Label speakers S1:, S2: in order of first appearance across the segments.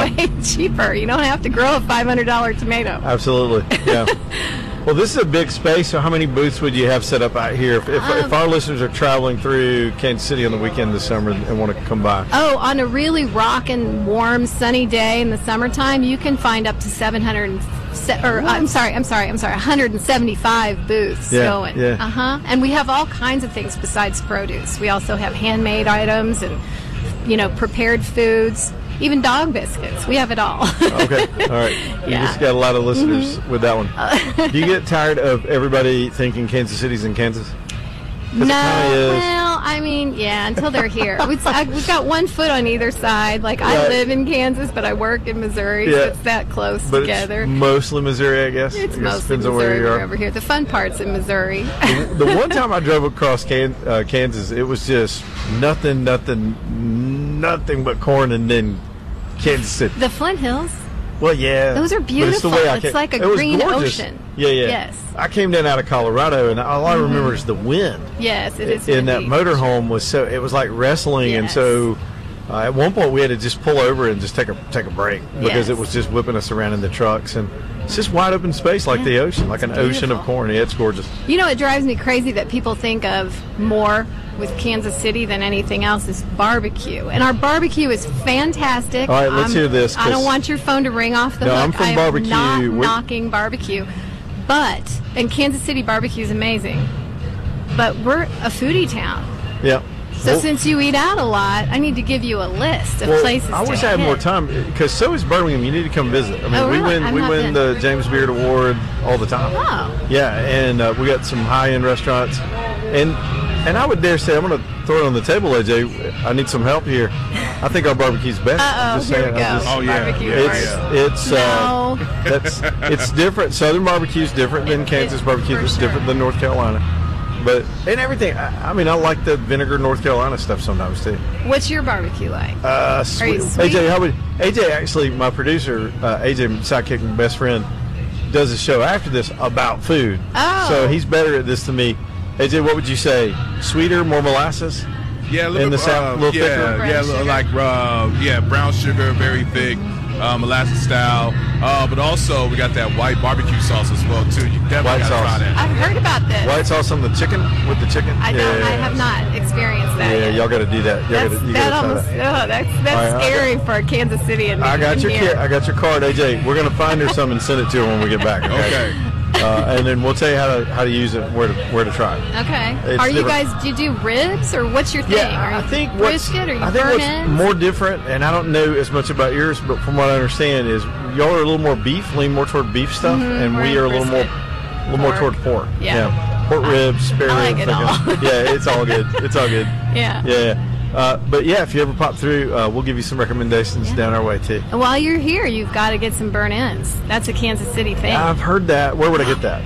S1: way cheaper. You don't have to grow a $500 tomato.
S2: Absolutely. Yeah. Well, this is a big space, so how many booths would you have set up out here if our listeners are traveling through Kansas City on the weekend this summer and want to come by?
S1: Oh, on a really rockin', warm, sunny day in the summertime, you can find up to 175 booths going.
S2: Yeah.
S1: And we have all kinds of things besides produce. We also have handmade items and, prepared foods. Even dog biscuits. We have it all.
S2: Okay. All right. You just got a lot of listeners with that one. Do you get tired of everybody thinking Kansas City's in Kansas?
S1: No. Well, until they're here. We've got one foot on either side. Like, I live in Kansas, but I work in Missouri, so it's that close together.
S2: It's mostly Missouri, I guess.
S1: It's mostly Missouri. We're over here. The fun part's in Missouri.
S2: The one time I drove across Kansas, it was just nothing but corn and then Kansas City.
S1: The Flint Hills.
S2: Well, yeah.
S1: Those are beautiful. It's like a green ocean.
S2: Yeah.
S1: Yes.
S2: I came down out of Colorado, and all I remember is the wind.
S1: Yes, it is.
S2: And that motorhome it was like wrestling, and so at one point we had to just pull over and just take a break because it was just whipping us around in the trucks, and it's just wide open space like the ocean, like an ocean of corn. Yeah, it's gorgeous.
S1: It drives me crazy that people think of more with Kansas City than anything else is barbecue. And our barbecue is fantastic.
S2: All right, let's hear this.
S1: I don't want your phone to ring off the hook.
S2: I'm from barbecue.
S1: I'm not knocking barbecue. And Kansas City barbecue is amazing. But we're a foodie town.
S2: Yeah.
S1: So since you eat out a lot, I need to give you a list of places to
S2: I wish I had more time, because so is Birmingham. You need to come visit.
S1: Really?
S2: we win the James Beard Award all the time.
S1: Oh.
S2: Yeah, and we got some high-end restaurants. And I would dare say, I'm going to throw it on the table, AJ. I need some help here. I think our barbecue's best.
S1: Here we go. Barbecue.
S2: It's different. Southern barbecue's different than Kansas barbecue. It's different than North Carolina. And everything. I like the vinegar North Carolina stuff sometimes too.
S1: What's your barbecue like?
S2: Sweet. AJ, actually, my producer, AJ, sidekick and best friend, does a show after this about food.
S1: Oh.
S2: So he's better at this than me. AJ, what would you say? Sweeter, more molasses?
S3: Yeah,
S2: in the South, a little thicker.
S3: Brown sugar, very thick, molasses style. But also we got that white barbecue sauce as well too. You definitely gotta try that.
S1: I've heard about this.
S2: White sauce on the chicken with the chicken.
S1: I have not experienced that.
S2: Yeah,
S1: yet.
S2: Y'all got to do that.
S1: That's scary for Kansas City and
S2: I got your card, AJ. We're gonna find her some and send it to her when we get back. Okay. And then we'll tell you how to use it, where to try it.
S1: Okay. Do you do ribs, or what's your thing?
S2: Yeah, I think what's more different, and I don't know as much about yours, but from what I understand is y'all are a little more beef, lean more toward beef stuff, and we are a little more toward pork.
S1: Yeah.
S2: Pork ribs, spare ribs.
S1: I like it all.
S2: Yeah, it's all good. It's all good.
S1: Yeah.
S2: Yeah. But yeah, if you ever pop through, we'll give you some recommendations down our way too.
S1: And while you're here, you've got to get some burnt ends. That's a Kansas City thing.
S2: I've heard that. Where would I get that?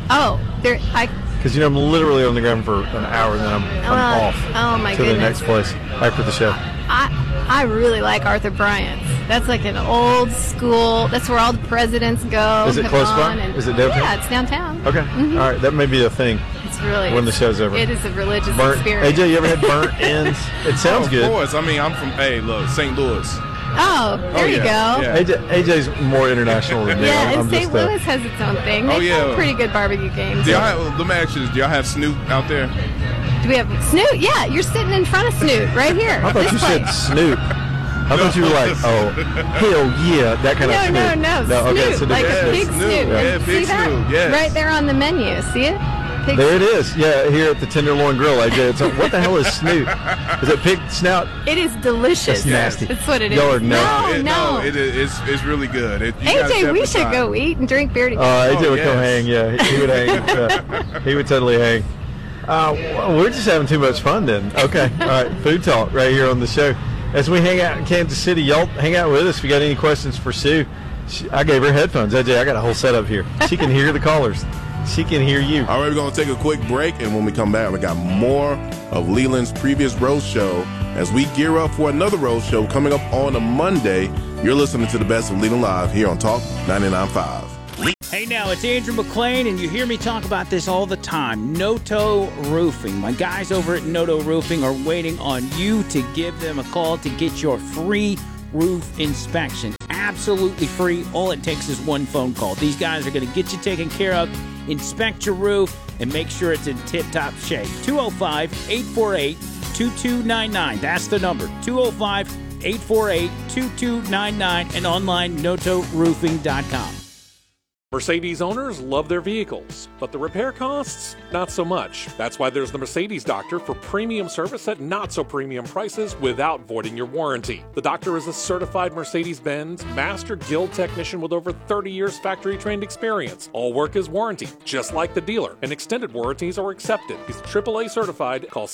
S2: Because I'm literally on the ground for an hour, and then I'm off.
S1: Oh my goodness.
S2: To the next place after the show.
S1: I really like Arthur Bryant's. That's like an old school. That's where all the presidents go.
S2: Is it close by? Is it downtown?
S1: Yeah, it's downtown.
S2: Okay. Mm-hmm. All right. That may be a thing.
S1: It's really
S2: when the show's over.
S1: It is a religious experience.
S2: AJ, you ever had burnt ends? It sounds good.
S3: Of course. I'm from St. Louis.
S1: Oh, there you go.
S2: Yeah. AJ's more international than me.
S1: Yeah, and St. Louis has its own thing. They have pretty good barbecue games.
S3: Let me ask you this. Do y'all have Snoot out there?
S1: Do we have Snoot? Yeah, you're sitting in front of Snoot right here.
S2: I thought you said Snoot. I thought you were like, oh, hell yeah, that kind of Snoot.
S1: No, Snoot,
S2: okay, so
S1: like a pig Snoot.
S3: Yeah, pig Snoot, yes.
S1: Right there on the menu. See it?
S2: There it is. Yeah, here at the Tenderloin Grill, AJ. What the hell is Snoot? Is it pig snout?
S1: It is delicious.
S2: That's nasty.
S1: That's what it is.
S2: Y'all are nasty.
S1: No.
S3: It's really good.
S1: AJ, we should go eat and drink beer together.
S2: AJ would come hang. Yeah, he would hang. He would totally hang. We're just having too much fun then. Okay. All right. Food talk right here on the show. As we hang out in Kansas City, y'all hang out with us. If you got any questions for Sue, I gave her headphones. AJ, I got a whole setup here. She can hear the callers. She can hear you.
S3: All right, we're going to take a quick break, and when we come back, we got more of Leland's previous road show as we gear up for another road show coming up on a Monday. You're listening to the best of Leland Live here on Talk 99.5.
S4: Hey now, it's Andrew McClain, and you hear me talk about this all the time. Noto Roofing. My guys over at Noto Roofing are waiting on you to give them a call to get your free roof inspection. absolutely free. All it takes is one phone call. These guys are going to get you taken care of, inspect your roof, and make sure it's in tip-top shape. 205-848-2299. That's the number, 205-848-2299, and online, notoroofing.com.
S5: Mercedes owners love their vehicles, but the repair costs, not so much. That's why there's the Mercedes Doctor for premium service at not-so-premium prices without voiding your warranty. The Doctor is a certified Mercedes-Benz Master Guild technician with over 30 years factory-trained experience. All work is warranty, just like the dealer, and extended warranties are accepted. He's AAA certified. Call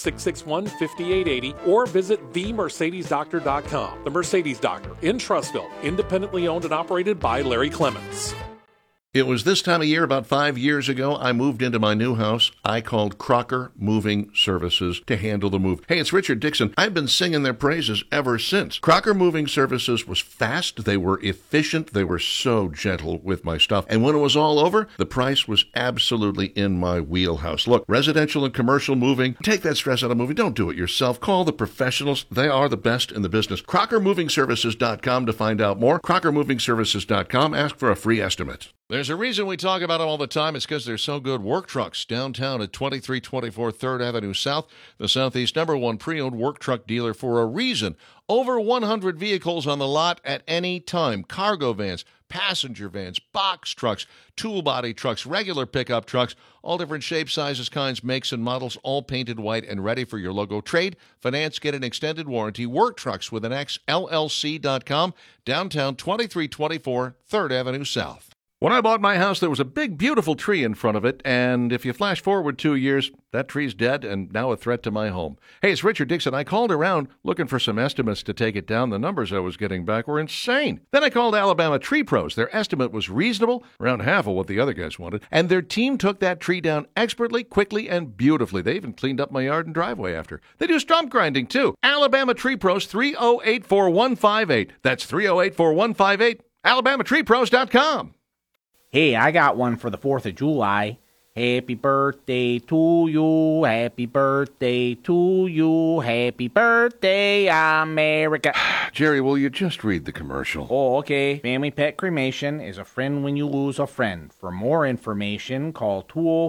S5: 661-5880 or visit themercedesdoctor.com. The Mercedes Doctor in Trussville, independently owned and operated by Larry Clements.
S6: It was this time of year, about 5 years ago, I moved into my new house. I called Crocker Moving Services to handle the move. Hey, it's Richard Dixon. I've been singing their praises ever since. Crocker Moving Services was fast. They were efficient. They were so gentle with my stuff. And when it was all over, the price was absolutely in my wheelhouse. Look, residential and commercial moving, take that stress out of moving. Don't do it yourself. Call the professionals. They are the best in the business. CrockerMovingServices.com to find out more. CrockerMovingServices.com. Ask for a free estimate. There's a reason we talk about them all the time. It's because they're so good. Work Trucks, downtown at 2324 3rd Avenue South, the Southeast #1 pre-owned work truck dealer for a reason. Over 100 vehicles on the lot at any time. Cargo vans, passenger vans, box trucks, tool body trucks, regular pickup trucks, all different shapes, sizes, kinds, makes, and models, all painted white and ready for your logo. Trade, finance, get an extended warranty. Work Trucks with an X, LLC.com, downtown 2324 3rd Avenue South. When I bought my house, there was a big, beautiful tree in front of it, and if you flash forward 2 years, that tree's dead and now a threat to my home. Hey, it's Richard Dixon. I called around looking for some estimates to take it down. The numbers I was getting back were insane. Then I called Alabama Tree Pros. Their estimate was reasonable, around half of what the other guys wanted, and their team took that tree down expertly, quickly, and beautifully. They even cleaned up my yard and driveway after. They do stump grinding, too. Alabama Tree Pros, 308-4158. That's 308-4158. AlabamaTreePros.com.
S7: Hey, I got one for the 4th of July. Happy birthday to you, happy birthday to you, happy birthday, America.
S6: Jerry, will you just read the commercial?
S7: Oh, okay. Family Pet Cremation is a friend when you lose a friend. For more information, call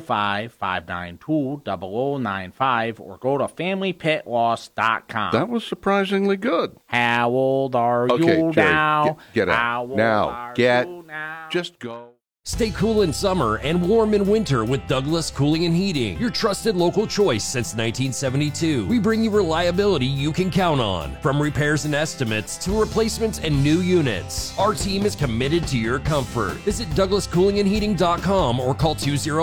S7: 205-592-0095 or go to FamilyPetLoss.com.
S6: That was surprisingly good.
S7: How old are you
S6: Jerry,
S7: now?
S6: Get out.
S7: How old
S6: Now,
S7: are
S6: get,
S7: you now?
S6: just go.
S8: Stay cool in summer and warm in winter with Douglas Cooling and Heating, your trusted local choice since 1972. We bring you reliability you can count on, from repairs and estimates to replacements and new units. Our team is committed to your comfort. Visit DouglasCoolingandHeating.com or call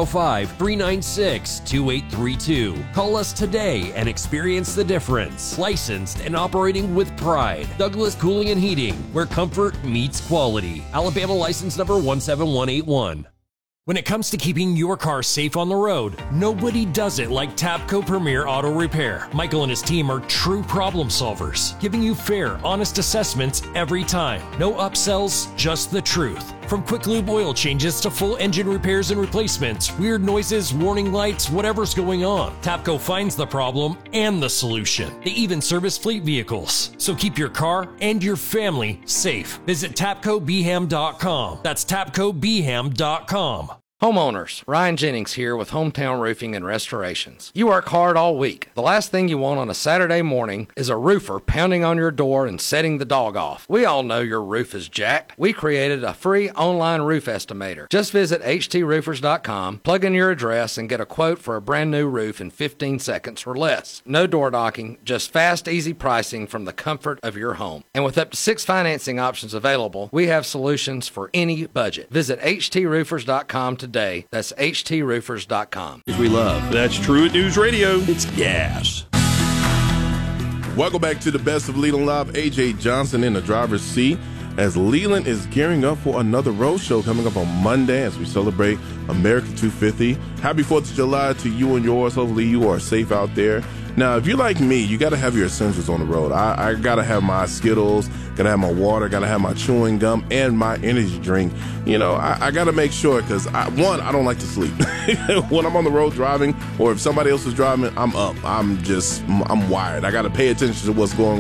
S8: 205-396-2832. Call us today and experience the difference. Licensed and operating with pride. Douglas Cooling and Heating, where comfort meets quality. Alabama license number 17181. When it comes to keeping your car safe on the road, nobody does it like Tapco Premier Auto Repair. Michael and his team are true problem solvers, giving you fair, honest assessments every time. No upsells, just the truth. From quick lube oil changes to full engine repairs and replacements, weird noises, warning lights, whatever's going on, Tapco finds the problem and the solution. They even service fleet vehicles. So keep your car and your family safe. Visit TapcoBeham.com. That's TapcoBeham.com.
S9: Homeowners, Ryan Jennings here with Hometown Roofing and Restorations. You work hard all week. The last thing you want on a Saturday morning is a roofer pounding on your door and setting the dog off. We all know your roof is jacked. We created a free online roof estimator. Just visit HTRoofers.com, plug in your address, and get a quote for a brand new roof in 15 seconds or less. No door knocking, just fast, easy pricing from the comfort of your home. And with up to 6 financing options available, we have solutions for any budget. Visit HTRoofers.com today. That's HTRoofers.com.
S10: We love. That's true at News Radio. It's gas.
S3: Welcome back to the Best of Leland Live. AJ Johnson in the driver's seat as Leland is gearing up for another road show coming up on Monday as we celebrate America 250. Happy 4th of July to you and yours. Hopefully you are safe out there. Now, if you're like me, you got to have your essentials on the road. I got to have my Skittles, got to have my water, got to have my chewing gum, and my energy drink. You know, I got to make sure because, I don't like to sleep. When I'm on the road driving or if somebody else is driving, I'm up. I'm wired. I got to pay attention to what's going on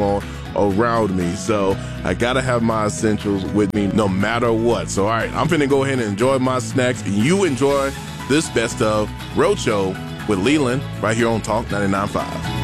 S3: around me. So I got to have my essentials with me no matter what. So, all right, I'm finna go ahead and enjoy my snacks. And you enjoy this Best of Roadshow with Leland right here on Talk 99.5.